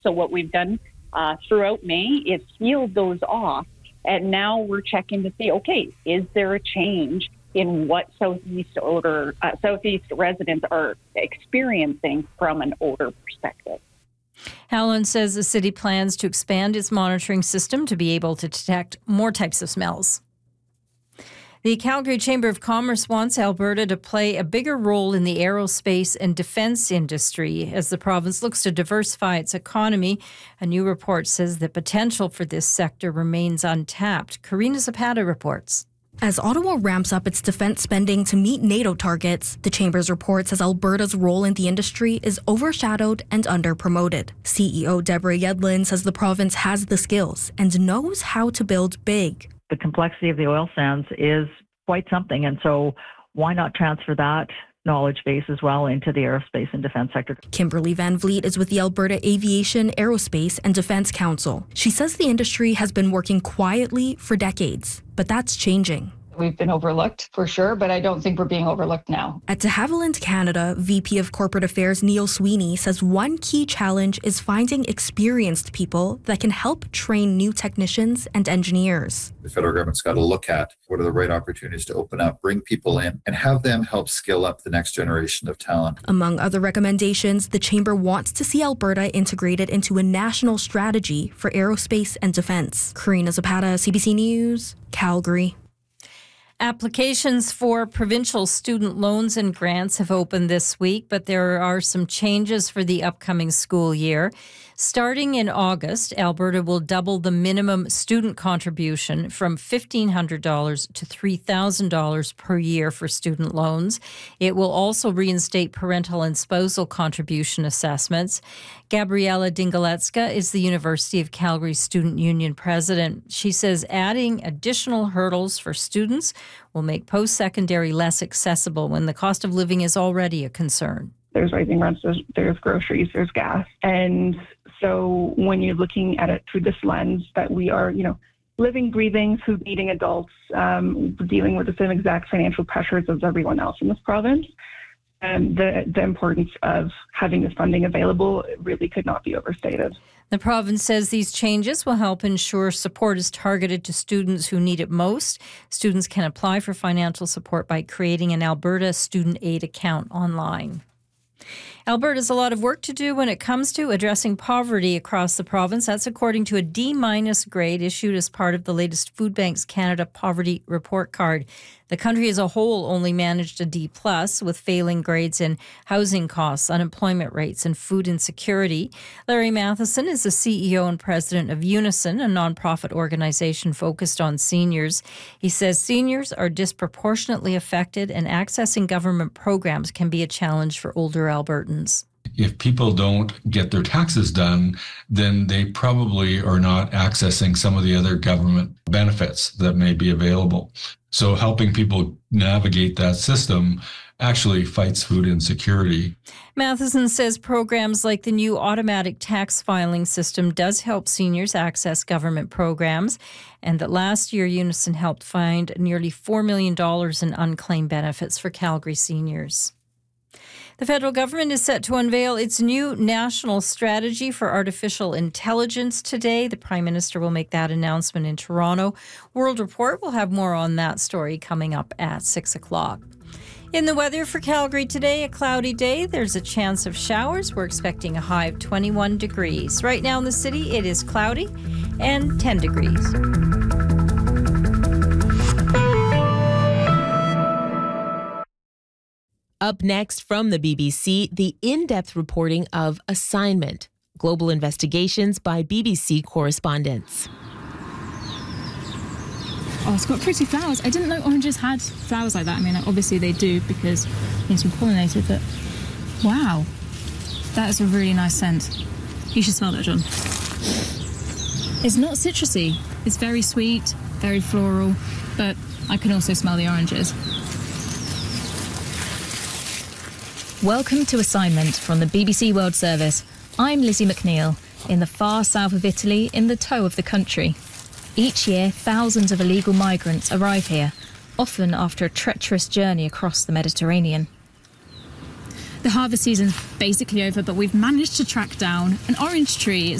So what we've done throughout May is sealed those off, and now we're checking to see, okay, is there a change in what Southeast residents are experiencing from an odor perspective? Howland says the city plans to expand its monitoring system to be able to detect more types of smells. The Calgary Chamber of Commerce wants Alberta to play a bigger role in the aerospace and defence industry as the province looks to diversify its economy. A new report says the potential for this sector remains untapped. Karina Zapata reports. As Ottawa ramps up its defense spending to meet NATO targets, the Chamber's report says Alberta's role in the industry is overshadowed and under-promoted. CEO Deborah Yedlin says the province has the skills and knows how to build big. The complexity of the oil sands is quite something, and so why not transfer that knowledge base as well into the aerospace and defense sector? Kimberly Van Vliet is with the Alberta Aviation, Aerospace and Defense Council. She says the industry has been working quietly for decades, but that's changing. We've been overlooked for sure, but I don't think we're being overlooked now. At de Havilland Canada, VP of Corporate Affairs Neil Sweeney says one key challenge is finding experienced people that can help train new technicians and engineers. The federal government's got to look at what are the right opportunities to open up, bring people in, and have them help skill up the next generation of talent. Among other recommendations, the Chamber wants to see Alberta integrated into a national strategy for aerospace and defense. Karina Zapata, CBC News, Calgary. Applications for provincial student loans and grants have opened this week, but there are some changes for the upcoming school year. Starting in August, Alberta will double the minimum student contribution from $1,500 to $3,000 per year for student loans. It will also reinstate parental and spousal contribution assessments. Gabriela Dingaletska is the University of Calgary Student Union president. She says adding additional hurdles for students will make post-secondary less accessible when the cost of living is already a concern. There's rising rents, there's groceries, there's gas. And so when you're looking at it through this lens that we are, living, breathing, food-eating adults, dealing with the same exact financial pressures as everyone else in this province, the importance of having this funding available really could not be overstated. The province says these changes will help ensure support is targeted to students who need it most. Students can apply for financial support by creating an Alberta Student Aid account online. Alberta has a lot of work to do when it comes to addressing poverty across the province. That's according to a D- grade issued as part of the latest Food Banks Canada Poverty Report Card. The country as a whole only managed a D+, with failing grades in housing costs, unemployment rates, and food insecurity. Larry Matheson is the CEO and president of Unison, a nonprofit organization focused on seniors. He says seniors are disproportionately affected and accessing government programs can be a challenge for older Albertans. If people don't get their taxes done, then they probably are not accessing some of the other government benefits that may be available. So helping people navigate that system actually fights food insecurity. Matheson says programs like the new automatic tax filing system does help seniors access government programs, and that last year Unison helped find nearly $4 million in unclaimed benefits for Calgary seniors. The federal government is set to unveil its new national strategy for artificial intelligence today. The Prime Minister will make that announcement in Toronto. World Report will have more on that story coming up at 6 o'clock. In the weather for Calgary today, a cloudy day. There's a chance of showers. We're expecting a high of 21 degrees. Right now in the city, it is cloudy and 10 degrees. Up next from the BBC, the in-depth reporting of Assignment, Global Investigations by BBC correspondents. Oh, it's got pretty flowers. I didn't know oranges had flowers like that. I mean, obviously they do because it's been pollinated, but wow, that is a really nice scent. You should smell that, John. It's not citrusy. It's very sweet, very floral, but I can also smell the oranges. Welcome to Assignment from the BBC World Service. I'm Lizzie McNeil, in the far south of Italy, in the toe of the country. Each year, thousands of illegal migrants arrive here, often after a treacherous journey across the Mediterranean. The harvest season's basically over, but we've managed to track down an orange tree.